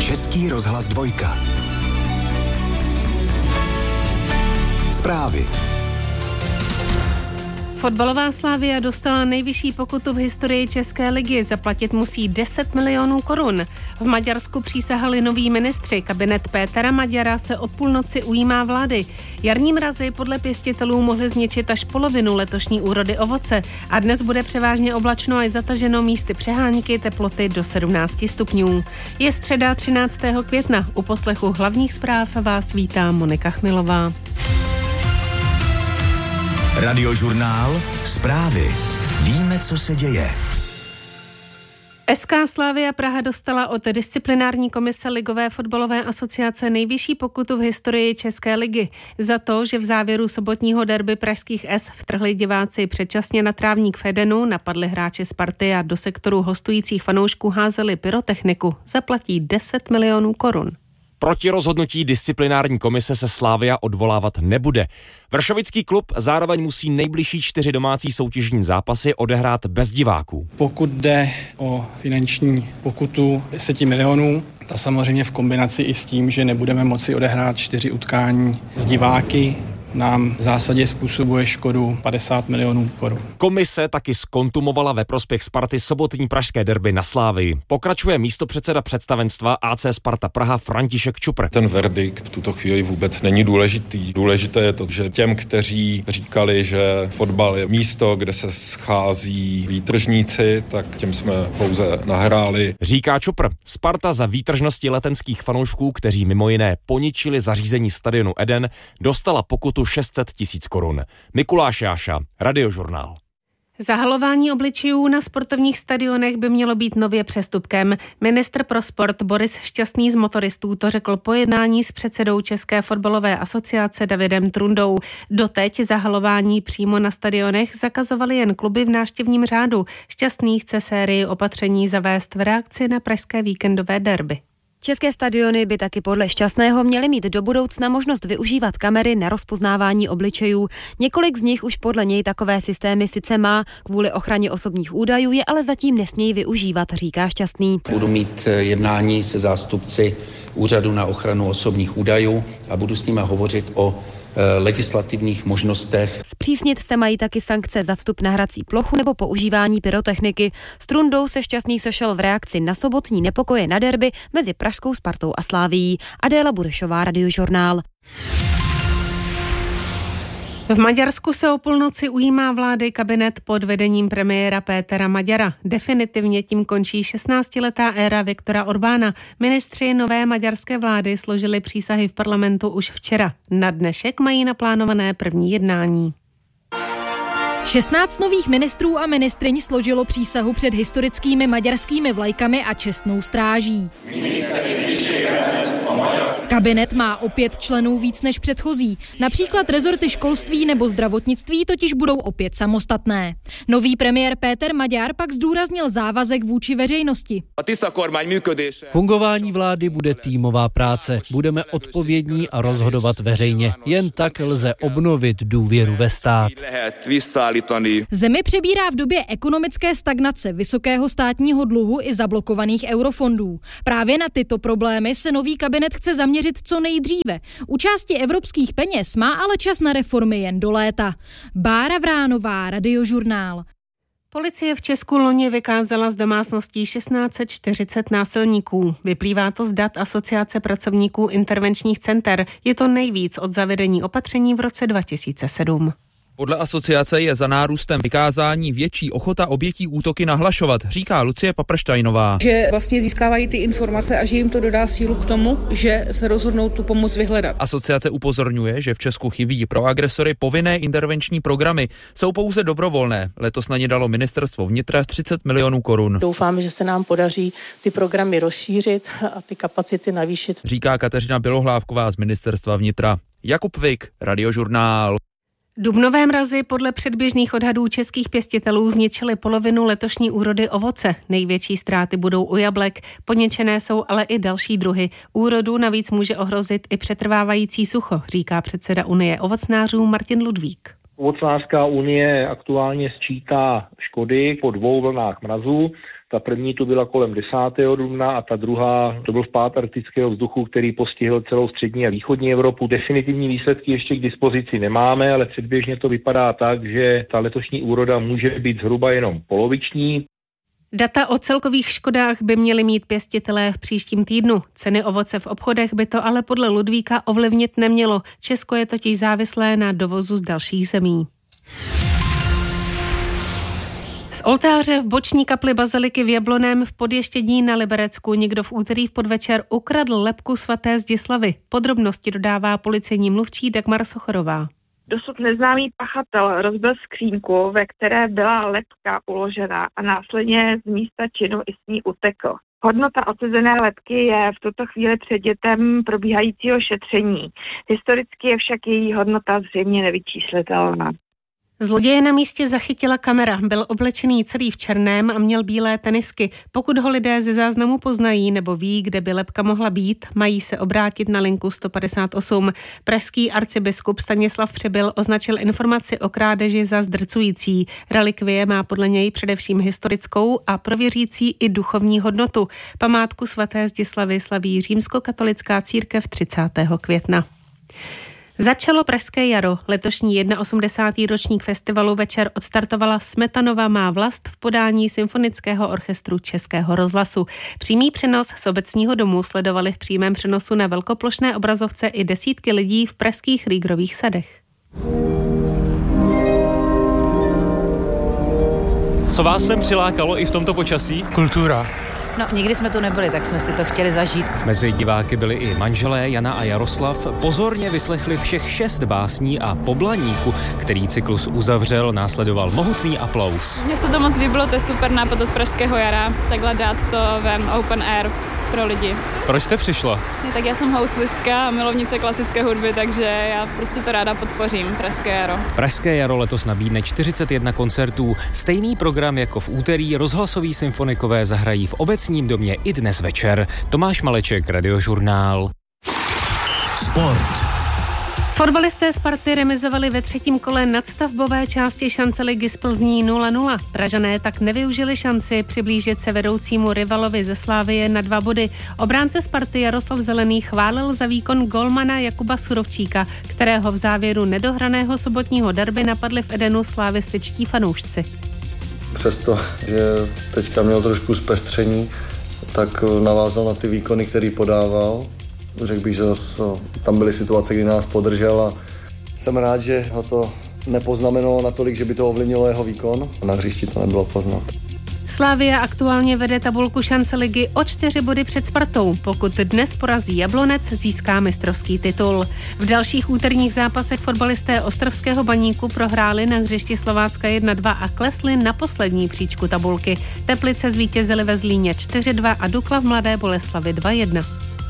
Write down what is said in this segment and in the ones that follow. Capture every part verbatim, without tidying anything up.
Český rozhlas dvojka. Zprávy. Fotbalová Slavia dostala nejvyšší pokutu v historii České ligy. Zaplatit musí deset milionů korun. V Maďarsku přísahali noví ministři. Kabinet Pétera Maďara se o půlnoci ujímá vlády. Jarní mrazy podle pěstitelů mohly zničit až polovinu letošní úrody ovoce. A dnes bude převážně oblačno a zataženo, místy přehánky, teploty do sedmnáct stupňů. Je středa třináctého května. U poslechu hlavních zpráv vás vítá Monika Chmilová. Radiožurnál Zprávy. Víme, co se děje. es ká Slavia Praha dostala od disciplinární komise Ligové fotbalové asociace nejvyšší pokutu v historii České ligy za to, že v závěru sobotního derby pražských S vtrhli diváci předčasně na trávník v Edenu, napadli hráče Sparty a do sektoru hostujících fanoušků házeli pyrotechniku. Zaplatí deset milionů korun. Proti rozhodnutí disciplinární komise se Slavia odvolávat nebude. Vršovický klub zároveň musí nejbližší čtyři domácí soutěžní zápasy odehrát bez diváků. Pokud jde o finanční pokutu deset milionů, ta samozřejmě v kombinaci i s tím, že nebudeme moci odehrát čtyři utkání s diváky, nám v zásadě způsobuje škodu padesát milionů korun. Komise taky zkontumovala ve prospěch Sparty sobotní pražské derby na Slavii. Pokračuje místopředseda představenstva á cé Sparta Praha František Čupr. Ten verdikt v tuto chvíli vůbec není důležitý. Důležité je to, že těm, kteří říkali, že fotbal je místo, kde se schází výtržníci, tak těm jsme pouze nahráli. Říká Čupr. Sparta za výtržnosti letenských fanoušků, kteří mimo jiné poničili zařízení stadionu Eden, dostala pokutu šest set tisíc korun. Mikuláš Jáša, Radiožurnál. Zahalování obličejů na sportovních stadionech by mělo být nově přestupkem. Ministr pro sport Boris Šťastný z motoristů to řekl po jednání s předsedou České fotbalové asociace Davidem Trundou. Doteď zahalování přímo na stadionech zakazovaly jen kluby v návštěvním řádu. Šťastný chce sérii opatření zavést v reakci na pražské víkendové derby. České stadiony by taky podle Šťastného měly mít do budoucna možnost využívat kamery na rozpoznávání obličejů. Několik z nich už podle něj takové systémy sice má, kvůli ochraně osobních údajů je ale zatím nesmějí využívat, říká Šťastný. Budu mít jednání se zástupci Úřadu na ochranu osobních údajů a budu s nimi hovořit o legislativních možnostech. Zpřísnit se mají taky sankce za vstup na hrací plochu nebo používání pyrotechniky. S Trundou se Šťastný sešel v reakci na sobotní nepokoje na derby mezi pražskou Spartou a Slavií. Adéla Burešová, Radiožurnál. V Maďarsku se o půlnoci ujímá vlády kabinet pod vedením premiéra Pétera Maďara. Definitivně tím končí šestnáctiletá éra Viktora Orbána. Ministři nové maďarské vlády složili přísahy v parlamentu už včera. Na dnešek mají naplánované první jednání. šestnáct nových ministrů a ministryň složilo přísahu před historickými maďarskými vlajkami a čestnou stráží. Kabinet má opět členů víc než předchozí. Například rezorty školství nebo zdravotnictví totiž budou opět samostatné. Nový premiér Péter Maďar pak zdůraznil závazek vůči veřejnosti. Fungování vlády bude týmová práce. Budeme odpovědní a rozhodovat veřejně. Jen tak lze obnovit důvěru ve stát. Zemi přebírá v době ekonomické stagnace, vysokého státního dluhu i zablokovaných eurofondů. Právě na tyto problémy se nový kabinet chce zaměřit co nejdříve. U části evropských peněz má ale čas na reformy jen do léta. Bára Vránová, Radiožurnál. Policie v Česku loni vykázala z domácností tisíc šest set čtyřicet násilníků. Vyplývá to z dat Asociace pracovníků intervenčních center. Je to nejvíc od zavedení opatření v roce dva tisíce sedm. Podle asociace je za nárůstem vykázání větší ochota obětí útoky nahlašovat, říká Lucie Paprštajnová. Že vlastně získávají ty informace a že jim to dodá sílu k tomu, že se rozhodnou tu pomoc vyhledat. Asociace upozorňuje, že v Česku chybí pro agresory povinné intervenční programy. Jsou pouze dobrovolné. Letos na ně dalo ministerstvo vnitra třicet milionů korun. Doufáme, že se nám podaří ty programy rozšířit a ty kapacity navýšit. Říká Kateřina Bělohlávková z ministerstva vnitra. Jakub Vik, Radiožurnál. Dubnové mrazy podle předběžných odhadů českých pěstitelů zničily polovinu letošní úrody ovoce. Největší ztráty budou u jablek, poničené jsou ale i další druhy. Úrodu navíc může ohrozit i přetrvávající sucho, říká předseda Unie ovocnářů Martin Ludvík. Ovocnářská unie aktuálně sčítá škody po dvou vlnách mrazů. Ta první tu byla kolem desátého dubna a ta druhá to byl vpád arktického vzduchu, který postihl celou střední a východní Evropu. Definitivní výsledky ještě k dispozici nemáme, ale předběžně to vypadá tak, že ta letošní úroda může být zhruba jenom poloviční. Data o celkových škodách by měly mít pěstitelé v příštím týdnu. Ceny ovoce v obchodech by to ale podle Ludvíka ovlivnit nemělo. Česko je totiž závislé na dovozu z dalších zemí. Z oltáře v boční kapli baziliky v Jablonném v Podještědí na Liberecku někdo v úterý v podvečer ukradl lebku svaté Zdislavy. Podrobnosti dodává policejní mluvčí Dagmar Sochorová. Dosud neznámý pachatel rozbil skřínku, ve které byla lebka uložena a následně z místa činu i s ní utekl. Hodnota odcezené lebky je v tuto chvíli předmětem probíhajícího šetření. Historicky je však její hodnota zřejmě nevyčíslitelná. Zloděje na místě zachytila kamera, byl oblečený celý v černém a měl bílé tenisky. Pokud ho lidé ze záznamu poznají nebo ví, kde by lebka mohla být, mají se obrátit na linku sto padesát osm. Pražský arcibiskup Stanislav Přibyl označil informaci o krádeži za zdrcující. Relikvie má podle něj především historickou a prověřící i duchovní hodnotu. Památku svaté Zdislavy slaví římskokatolická církev třicátého května. Začalo Pražské jaro. Letošní osmdesátý první ročník festivalu večer odstartovala Smetanova má vlast v podání Symfonického orchestru Českého rozhlasu. Přímý přenos z obecního domu sledovali v přímém přenosu na velkoplošné obrazovce i desítky lidí v pražských Rýgrových sadech. Co vás sem přilákalo i v tomto počasí? Kultura. No, nikdy jsme tu nebyli, tak jsme si to chtěli zažít. Mezi diváky byli i manželé Jana a Jaroslav. Pozorně vyslechli všech šest básní a po Blaníku, který cyklus uzavřel, následoval mohutný aplaus. Mně se to moc líbilo, to je super nápad od Pražského jara, takhle dát to ven open air pro lidi. Proč jste přišla? No, tak já jsem houslistka a milovnice klasické hudby, takže já prostě to ráda podpořím, Pražské jaro. Pražské jaro letos nabídne čtyřicet jedna koncertů. Stejný program jako v úterý rozhlasoví symfonikové zahrají v obecním domě i dnes večer. Tomáš Maleček, Radiožurnál. Sport. Fotbalisté Sparty remizovali ve třetím kole nadstavbové části šance ligy z Plzní nula nula. Pražané tak nevyužili šanci přiblížit se vedoucímu rivalovi ze Slavie na dva body. Obránce Sparty Jaroslav Zelený chválil za výkon golmana Jakuba Surovčíka, kterého v závěru nedohraného sobotního derby napadli v Edenu slávističtí fanoušci. Přesto, že teďka měl trošku zpestření, tak navázal na ty výkony, který podával. Řekl bych, že zase tam byly situace, kdy nás podržel a jsem rád, že ho to nepoznamenalo natolik, že by to ovlivnilo jeho výkon. Na hřišti to nebylo poznat. Slavia aktuálně vede tabulku šance ligy o čtyři body před Spartou. Pokud dnes porazí Jablonec, získá mistrovský titul. V dalších úterních zápasech fotbalisté Ostravského Baníku prohráli na hřišti Slovácka jedna dva a klesli na poslední příčku tabulky. Teplice zvítězily ve Zlíně čtyři dva a Dukla v Mladé Boleslavi dva jedna.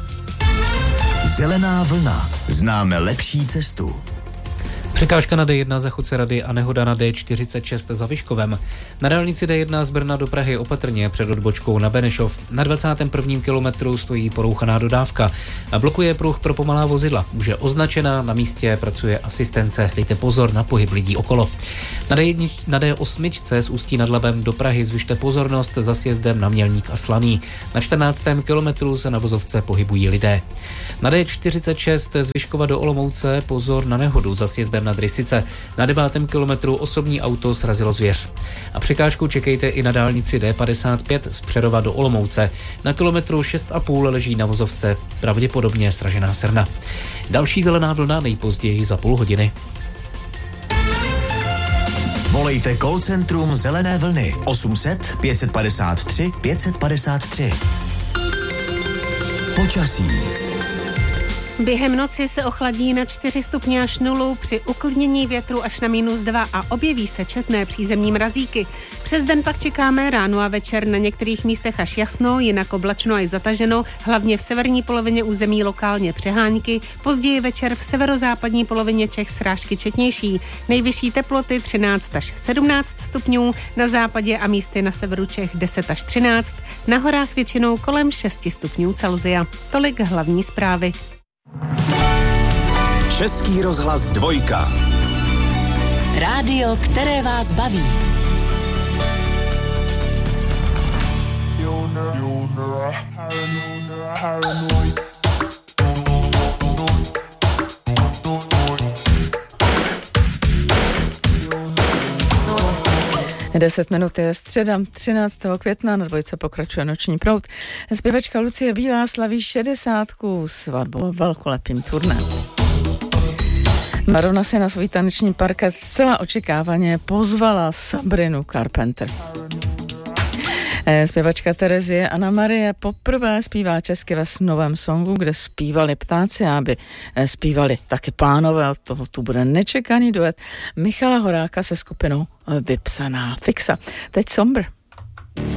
Zelená vlna. Známe lepší cestu. Překážka na D jedna za chodce Rady a nehoda na D čtyřicet šest za Vyškovem. Na dálnici D jedna z Brna do Prahy opatrně před odbočkou na Benešov. Na dvacátém prvním kilometru stojí porouchaná dodávka a blokuje pruh pro pomalá vozidla. Už je označena, na místě pracuje asistence. Dejte pozor na pohyb lidí okolo. Na D jedna, na D osm z Ústí nad Labem do Prahy zvyšte pozornost za sjezdem na Mělník a Slaný. Na čtrnáctém kilometru se na vozovce pohybují lidé. Na D čtyřicet šest z Vyškova do Olomouce pozor na nehodu za sjezdem na Drysice. Na devátém kilometru osobní auto srazilo zvěř. A překážku čekejte i na dálnici D padesát pět z Přerova do Olomouce. Na kilometru šest a půl leží na vozovce pravděpodobně sražená srna. Další zelená vlna nejpozději za půl hodiny. Volejte call centrum Zelené vlny osm set pět padesát tři pět padesát tři. Počasí. Během noci se ochladí na čtyři stupně až nulu, při uklidnění větru až na minus dva a objeví se četné přízemní mrazíky. Přes den pak čekáme ráno a večer na některých místech až jasno, jinak oblačno až zataženo, hlavně v severní polovině území lokálně přehánky, později večer v severozápadní polovině Čech srážky četnější. Nejvyšší teploty třináct až sedmnáct stupňů, na západě a místy na severu Čech deset až třináct, na horách většinou kolem šest stupňů Celsia. Tolik hlavní zprávy. Český rozhlas dvojka. Rádio, které vás baví. Deset minut je středa, třináctého května, na dvojce pokračuje Noční proud. Zpěvačka Lucie Bílá slaví šedesátku svatbou velkolepým turnem. Madonna si na svůj taneční parket zcela očekávaně pozvala Sabrinu Carpenter. Zpěvačka Terezie Anna Marie poprvé zpívá česky ve novém songu, kde zpívali ptáci, aby zpívali taky pánové. Toho tu bude nečekaný duet Michala Horáka se skupinou Vypsaná fixa. Teď Somber.